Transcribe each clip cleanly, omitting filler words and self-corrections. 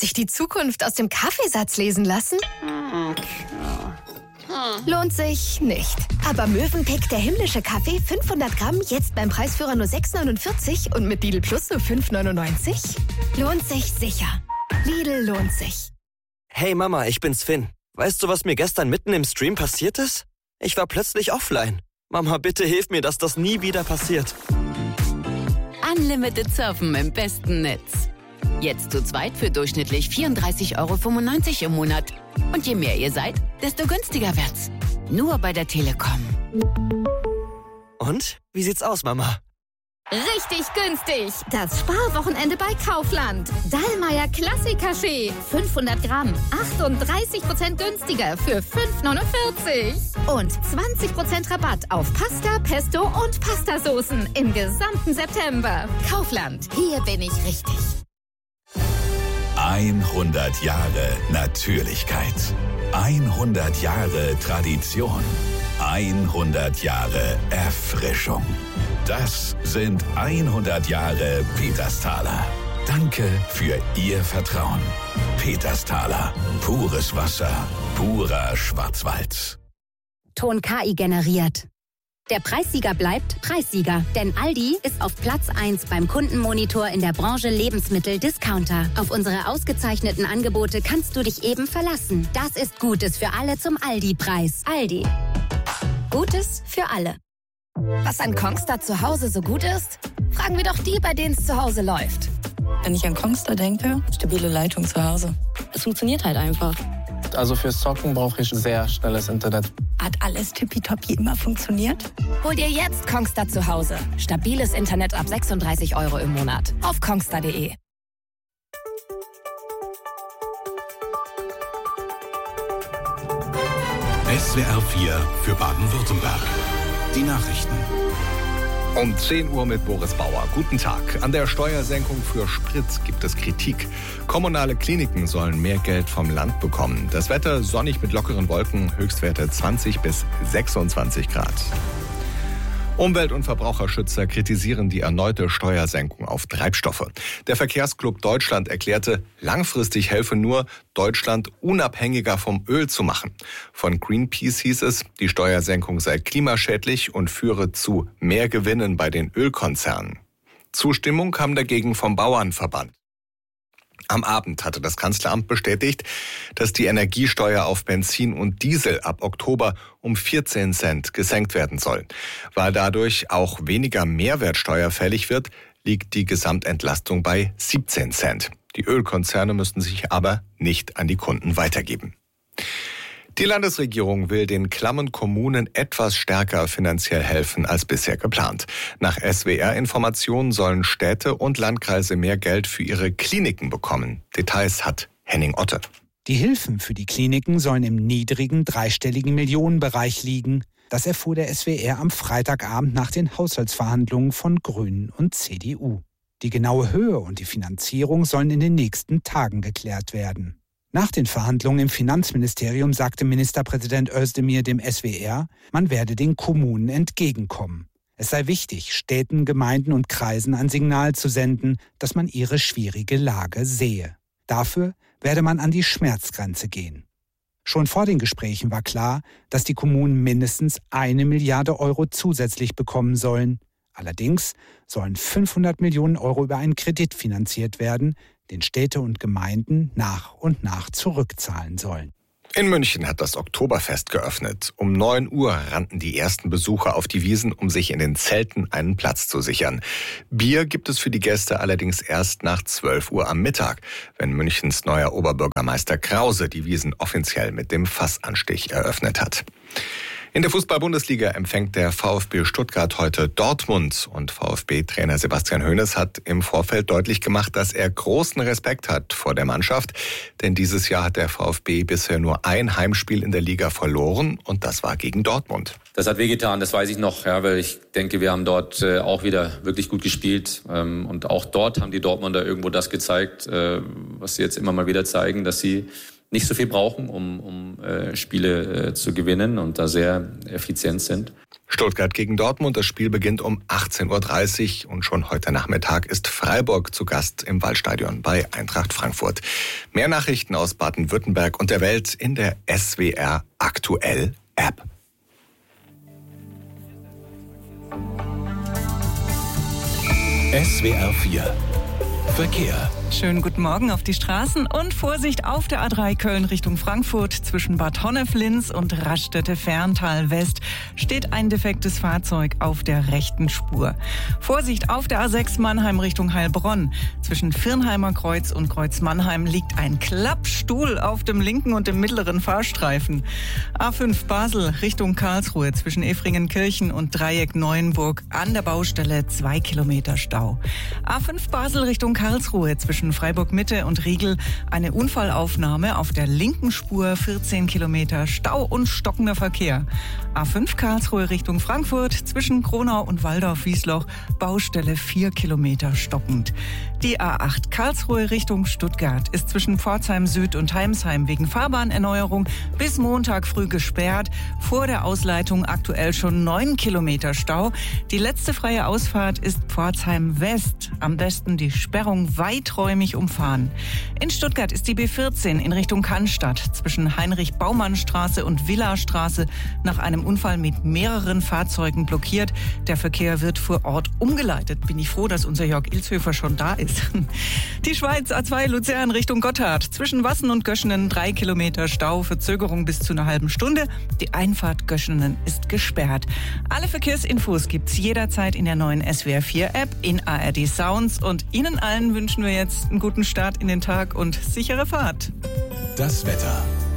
sich die Zukunft aus dem Kaffeesatz lesen lassen? Lohnt sich nicht. Aber Mövenpick, der himmlische Kaffee, 500 Gramm, jetzt beim Preisführer nur 6,49 und mit Lidl Plus nur 5,99? Lohnt sich sicher. Lidl lohnt sich. Hey Mama, ich bin's Finn. Weißt du, was mir gestern mitten im Stream passiert ist? Ich war plötzlich offline. Mama, bitte hilf mir, dass das nie wieder passiert. Unlimited Surfen im besten Netz. Jetzt zu zweit für durchschnittlich 34,95 € im Monat. Und je mehr ihr seid, desto günstiger wird's. Nur bei der Telekom. Und? Wie sieht's aus, Mama? Richtig günstig. Das Sparwochenende bei Kaufland. Dallmayr Klassik-Kaffee. 500 Gramm. 38% günstiger für 5,49 €. Und 20% Rabatt auf Pasta, Pesto und Pastasoßen im gesamten September. Kaufland. Hier bin ich richtig. 100 Jahre Natürlichkeit. 100 Jahre Tradition. 100 Jahre Erfrischung. Das sind 100 Jahre Petersthaler. Danke für Ihr Vertrauen. Petersthaler. Pures Wasser. Purer Schwarzwald. Ton KI generiert. Der Preissieger bleibt Preissieger, denn Aldi ist auf Platz 1 beim Kundenmonitor in der Branche Lebensmittel-Discounter. Auf unsere ausgezeichneten Angebote kannst du dich eben verlassen. Das ist Gutes für alle zum Aldi-Preis. Aldi. Gutes für alle. Was an Kongstar zu Hause so gut ist? Fragen wir doch die, bei denen es zu Hause läuft. Wenn ich an Kongstar denke, stabile Leitung zu Hause. Es funktioniert halt einfach. Also fürs Zocken brauche ich sehr schnelles Internet. Hat alles tippitoppi immer funktioniert? Hol dir jetzt Kongstar zu Hause. Stabiles Internet ab 36 € im Monat. Auf kongstar.de. SWR 4 für Baden-Württemberg. Die Nachrichten. Um 10 Uhr mit Boris Bauer. Guten Tag. An der Steuersenkung für Sprit gibt es Kritik. Kommunale Kliniken sollen mehr Geld vom Land bekommen. Das Wetter sonnig mit lockeren Wolken, Höchstwerte 20 bis 26 Grad. Umwelt- und Verbraucherschützer kritisieren die erneute Steuersenkung auf Treibstoffe. Der Verkehrsclub Deutschland erklärte, langfristig helfe nur, Deutschland unabhängiger vom Öl zu machen. Von Greenpeace hieß es, die Steuersenkung sei klimaschädlich und führe zu mehr Gewinnen bei den Ölkonzernen. Zustimmung kam dagegen vom Bauernverband. Am Abend hatte das Kanzleramt bestätigt, dass die Energiesteuer auf Benzin und Diesel ab Oktober um 14 Cent gesenkt werden soll. Weil dadurch auch weniger Mehrwertsteuer fällig wird, liegt die Gesamtentlastung bei 17 Cent. Die Ölkonzerne müssen sich aber nicht an die Kunden weitergeben. Die Landesregierung will den klammen Kommunen etwas stärker finanziell helfen als bisher geplant. Nach SWR-Informationen sollen Städte und Landkreise mehr Geld für ihre Kliniken bekommen. Details hat Henning Otte. Die Hilfen für die Kliniken sollen im niedrigen dreistelligen Millionenbereich liegen. Das erfuhr der SWR am Freitagabend nach den Haushaltsverhandlungen von Grünen und CDU. Die genaue Höhe und die Finanzierung sollen in den nächsten Tagen geklärt werden. Nach den Verhandlungen im Finanzministerium sagte Ministerpräsident Özdemir dem SWR, man werde den Kommunen entgegenkommen. Es sei wichtig, Städten, Gemeinden und Kreisen ein Signal zu senden, dass man ihre schwierige Lage sehe. Dafür werde man an die Schmerzgrenze gehen. Schon vor den Gesprächen war klar, dass die Kommunen mindestens 1 Milliarde Euro zusätzlich bekommen sollen. Allerdings sollen 500 Millionen Euro über einen Kredit finanziert werden, den Städte und Gemeinden nach und nach zurückzahlen sollen. In München hat das Oktoberfest geöffnet. Um 9 Uhr rannten die ersten Besucher auf die Wiesn, um sich in den Zelten einen Platz zu sichern. Bier gibt es für die Gäste allerdings erst nach 12 Uhr am Mittag, wenn Münchens neuer Oberbürgermeister Krause die Wiesn offiziell mit dem Fassanstich eröffnet hat. In der Fußball-Bundesliga empfängt der VfB Stuttgart heute Dortmund und VfB-Trainer Sebastian Hoeneß hat im Vorfeld deutlich gemacht, dass er großen Respekt hat vor der Mannschaft, denn dieses Jahr hat der VfB bisher nur ein Heimspiel in der Liga verloren und das war gegen Dortmund. Das hat wehgetan, das weiß ich noch, ja, weil ich denke, wir haben dort auch wieder wirklich gut gespielt und auch dort haben die Dortmunder irgendwo das gezeigt, was sie jetzt immer mal wieder zeigen, dass sie nicht so viel brauchen, um Spiele zu gewinnen und da sehr effizient sind. Stuttgart gegen Dortmund. Das Spiel beginnt um 18.30 Uhr und schon heute Nachmittag ist Freiburg zu Gast im Waldstadion bei Eintracht Frankfurt. Mehr Nachrichten aus Baden-Württemberg und der Welt in der SWR Aktuell App. SWR 4 Verkehr. Schönen guten Morgen auf die Straßen und Vorsicht auf der A3 Köln Richtung Frankfurt. Zwischen Bad Honnef-Linz und Raststätte-Ferntal West steht ein defektes Fahrzeug auf der rechten Spur. Vorsicht auf der A6 Mannheim Richtung Heilbronn. Zwischen Firnheimer Kreuz und Kreuz Mannheim liegt ein Klappstuhl auf dem linken und dem mittleren Fahrstreifen. A5 Basel Richtung Karlsruhe zwischen Efringenkirchen und Dreieck Neuenburg an der Baustelle 2 Kilometer Stau. A5 Basel Richtung Karlsruhe zwischen Freiburg Mitte und Riegel eine Unfallaufnahme auf der linken Spur, 14 Kilometer Stau und stockender Verkehr. A5 Karlsruhe Richtung Frankfurt zwischen Kronau und Waldorf-Wiesloch Baustelle 4 Kilometer stockend. Die A8 Karlsruhe Richtung Stuttgart ist zwischen Pforzheim Süd und Heimsheim wegen Fahrbahnerneuerung bis Montag früh gesperrt. Vor der Ausleitung aktuell schon 9 Kilometer Stau. Die letzte freie Ausfahrt ist Pforzheim West. Am besten die Sperrung weiträumig umfahren. In Stuttgart ist die B14 in Richtung Cannstatt zwischen Heinrich-Baumann-Straße und Villastraße nach einem Unfall mit mehreren Fahrzeugen blockiert. Der Verkehr wird vor Ort umgeleitet. Bin ich froh, dass unser Jörg Ilshöfer schon da ist. Die Schweiz A2 Luzern Richtung Gotthard zwischen Wassen und Göschenen 3 Kilometer Stau, Verzögerung bis zu einer halben Stunde. Die Einfahrt Göschenen ist gesperrt. Alle Verkehrsinfos gibt's jederzeit in der neuen SWR 4 App, in ARD Sounds und Ihnen allen wünschen wir jetzt einen guten Start in den Tag und sichere Fahrt. Das Wetter.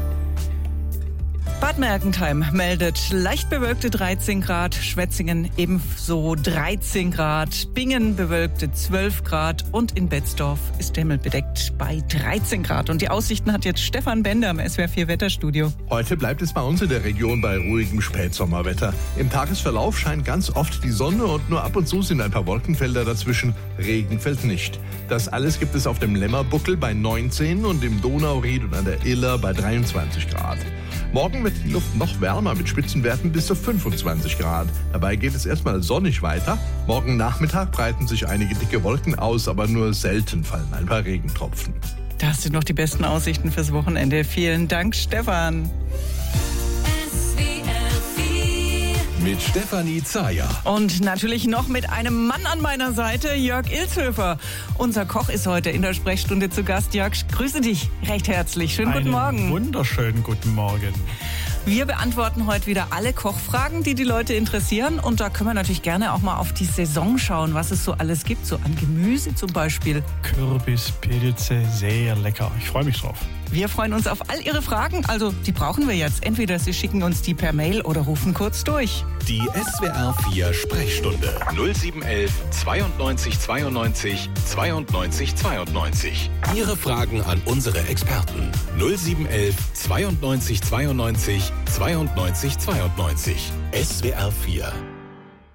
Bad Mergentheim meldet leicht bewölkte 13 Grad, Schwetzingen ebenso 13 Grad, Bingen bewölkte 12 Grad und in Betzdorf ist der Himmel bedeckt bei 13 Grad. Und die Aussichten hat jetzt Stefan Bender im SWR 4 Wetterstudio. Heute bleibt es bei uns in der Region bei ruhigem Spätsommerwetter. Im Tagesverlauf scheint ganz oft die Sonne und nur ab und zu sind ein paar Wolkenfelder dazwischen. Regen fällt nicht. Das alles gibt es auf dem Lämmerbuckel bei 19 und im Donauried und an der Iller bei 23 Grad. Morgen wird die Luft noch wärmer mit Spitzenwerten bis zu 25 Grad. Dabei geht es erstmal sonnig weiter. Morgen Nachmittag breiten sich einige dicke Wolken aus, aber nur selten fallen ein paar Regentropfen. Das sind noch die besten Aussichten fürs Wochenende. Vielen Dank, Stefan. Mit Stefanie Zayer. Und natürlich noch mit einem Mann an meiner Seite, Jörg Ilshöfer. Unser Koch ist heute in der Sprechstunde zu Gast. Jörg, ich grüße dich recht herzlich. Schönen guten Morgen. Wunderschönen guten Morgen. Wir beantworten heute wieder alle Kochfragen, die die Leute interessieren. Und da können wir natürlich gerne auch mal auf die Saison schauen, was es so alles gibt. So an Gemüse zum Beispiel. Kürbis, Pilze, sehr lecker. Ich freue mich drauf. Wir freuen uns auf all Ihre Fragen. Also die brauchen wir jetzt. Entweder Sie schicken uns die per Mail oder rufen kurz durch. Die SWR 4 Sprechstunde 0711 92 92 92 92. Ihre Fragen an unsere Experten 0711 92 92 92 92. SWR 4